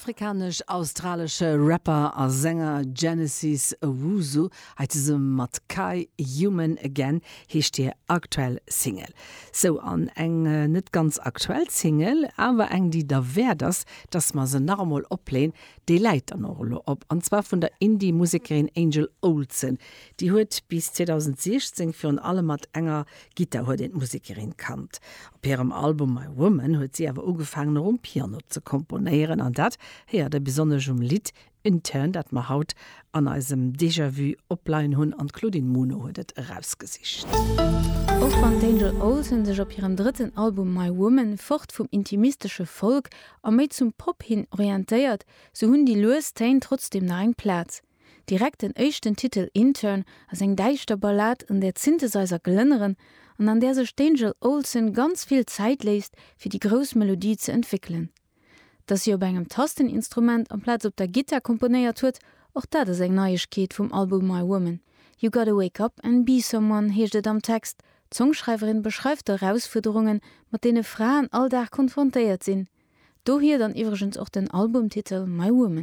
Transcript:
Südafrikanisch-australische Rapper a Sänger Genesis Owusu hat se mat Kai Human Again hecht hier aktuell Single. So an eng net ganz aktuell Single, aber eng die da wär das, dass man se normal oplehn, die leiit an Orlo op. Und zwar von der Indie-Musikerin Angel Olsen. Die huet bis 2016 für an alle mat enger Gitter huet den Musikerin kannt. Op ihrem Album My Woman huet sie aber angefangen Piano zu komponieren an dat her der besonders Lied intern dat ma haut an eisem Déjà-vu oplein hunn an Claudine Muno huet rausgesicht. Auch van Angel Olsen sech op ihrem dritten Album My Woman fort vum intimistische Folk a méi zum Pop hin orientéiert, so hunn die Louis Tain trotzdem na eng Platz. Direkt den echten Titel Intern as eng deichter Ballad an der Synthesizer glönneren und an der sich Angel Olsen ganz viel Zeit lässt, für die Großmelodie zu entwickeln. Dass sie auf einem Tasteninstrument am Platz auf der Gitarre komponiert wird, auch das ist eine Neuigkeit vom Album My Woman. You gotta wake up and be someone, heißt es am Text. Die Songschreiberin beschreibt Herausforderungen, mit denen Frauen alltag konfrontiert sind. Do hier dann übrigens auch den Albumtitel My Woman.